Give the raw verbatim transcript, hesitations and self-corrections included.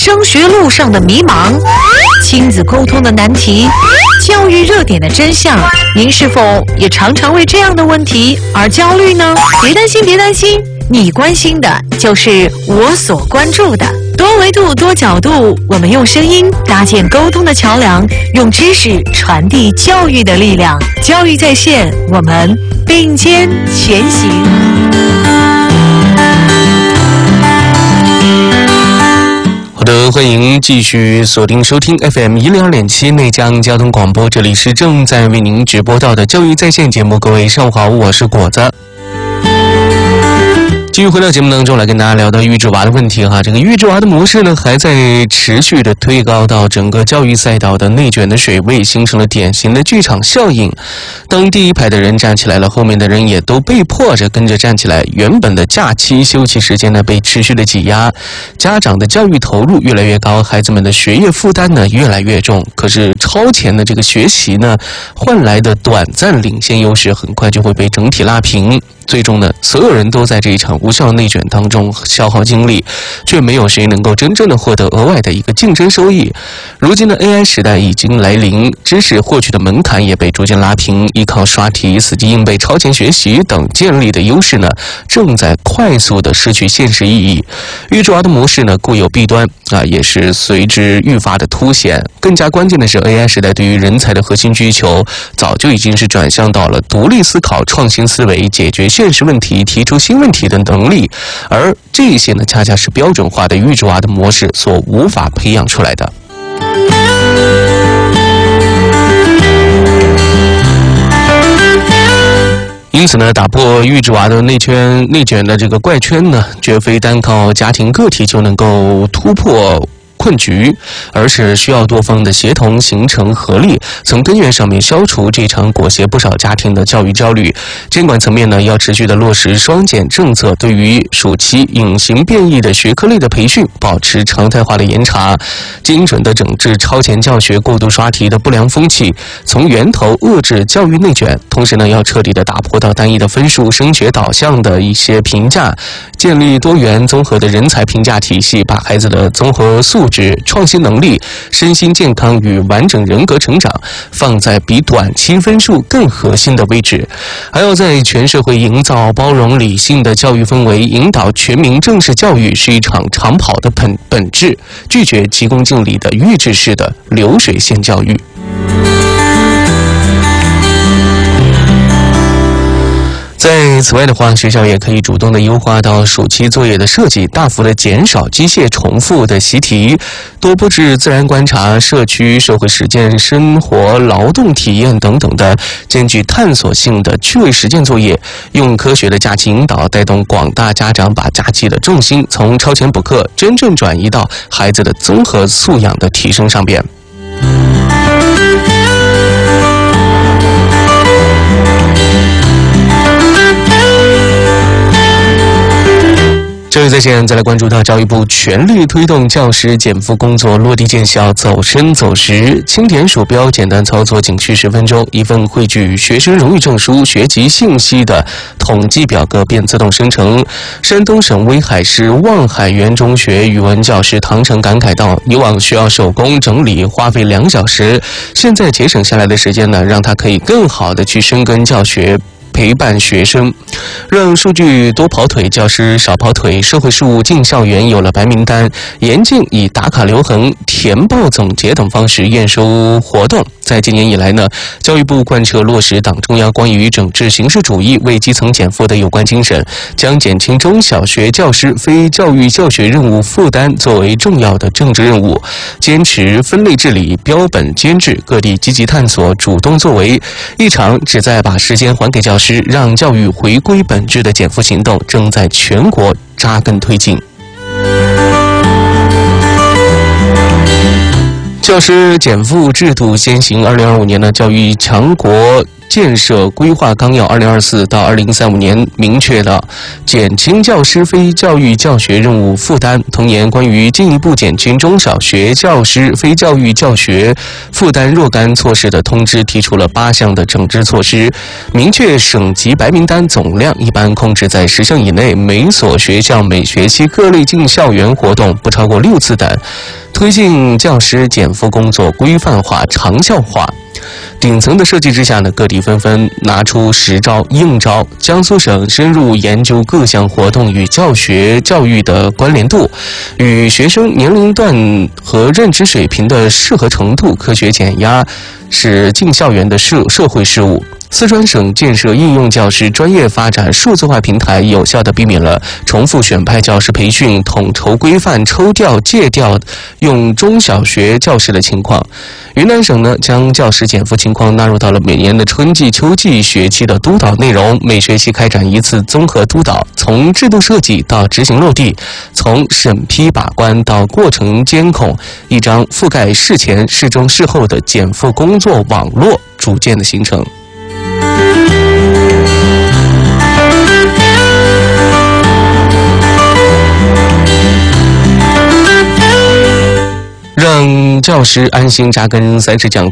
升学路上的迷茫，亲子沟通的难题，教育热点的真相，您是否也常常为这样的问题而焦虑呢？别担心，别担心，你关心的就是我所关注的。多维度、多角度，我们用声音搭建沟通的桥梁，用知识传递教育的力量。教育在线，我们并肩前行。 好的，欢迎继续锁定收听 F M 一零二点七内江交通广播，这里是正在为您直播到的教育在线节目。各位上午好，我是果子。继续回到节目当中来跟大家聊到育智娃的问题哈，这个育智娃的模式呢还在持续的推高到整个教育赛道的内卷的水位，形成了典型的剧场效应。当第一排的人站起来了，后面的人也都被迫着跟着站起来，原本的假期休息时间呢被持续的挤压，家长的教育投入越来越高，孩子们的学业负担呢越来越重。可是超前的这个学习呢换来的短暂领先优势很快就会被整体拉平，最终呢所有人都在这一场无效内卷当中消耗精力，却没有谁能够真正的获得额外的一个竞争收益。如今的 A I 时代已经来临，知识获取的门槛也被逐渐拉平，依靠刷题、死记硬背、超前学习等建立的优势呢正在快速的失去现实意义。育智娃的模式呢固有弊端啊，也是随之愈发的凸显。更加关键的是 A I 时代对于人才的核心需求早就已经是转向到了独立思考、创新思维、解决现实问题、提出新问题的能力，而这些呢恰恰是标准化的育智娃的模式所无法培养出来的。因此呢，打破育智娃的内圈内卷的这个怪圈呢，绝非单靠家庭个体就能够突破困局，而是需要多方的协同形成合力，从根源上面消除这场裹挟不少家庭的教育焦虑。监管层面呢，要持续的落实双减政策，对于暑期隐形变异的学科类的培训保持常态化的严查，精准的整治超前教学、过度刷题的不良风气，从源头遏制教育内卷。同时呢，要彻底的打破到单一的分数升学导向的一些评价，建立多元综合的人才评价体系，把孩子的综合素质、创新能力、身心健康与完整人格成长放在比短期分数更核心的位置，还要在全社会营造包容理性的教育氛围，引导全民正视教育是一场长跑的本本质，拒绝急功近利的预制式的流水线教育。在此外的话，学校也可以主动的优化到暑期作业的设计，大幅的减少机械重复的习题，多布置自然观察、社区社会实践、生活劳动体验等等的兼具探索性的趣味实践作业，用科学的假期引导，带动广大家长把假期的重心从超前补课真正转移到孩子的综合素养的提升上边。教育在线，再来关注到教育部全力推动教师减负工作落地见效，走深走实。轻点鼠标，简单操作，仅需十分钟，一份汇聚学生荣誉证书、学籍信息的统计表格便自动生成。山东省威海市望海园中学语文教师唐晨感慨道：“以往需要手工整理，花费两小时，现在节省下来的时间呢，让他可以更好的去深耕教学。”陪伴学生，让数据多跑腿，教师少跑腿。社会事务进校园有了白名单，严禁以打卡留痕、填报总结等方式验收活动。在今年以来呢，教育部贯彻落实党中央关于整治形式主义、为基层减负的有关精神，将减轻中小学教师非教育教学任务负担作为重要的政治任务，坚持分类治理、标本监制，各地积极探索、主动作为。一场旨在把时间还给教师，让教育回归本质的减负行动正在全国扎根推进。 教师减负制度先行。二零二五年的教育强国建设规划纲要二零二四到二零三五年明确了减轻教师非教育教学任务负担。同年，关于进一步减轻中小学教师非教育教学负担若干措施的通知提出了八项的整治措施，明确省级白名单总量一般控制在十项以内，每所学校每学期各类进校园活动不超过六次等，推进教师减负工作规范化、长效化。顶层的设计之下呢，各地纷纷拿出实招硬招。江苏省深入研究各项活动与教学教育的关联度，与学生年龄段和认知水平的适合程度，科学减压是进校园的社社会事务。四川省建设应用教师专业发展数字化平台，有效地避免了重复选派教师培训、统筹规范、抽调借调用中小学教师的情况。云南省呢，将教师减负情况纳入到了每年的春季、秋季学期的督导内容，每学期开展一次综合督导，从制度设计到执行落地，从审批把关到过程监控，一张覆盖事前、事中、事后的减负工作网络逐渐的形成。让教师安心扎根三十讲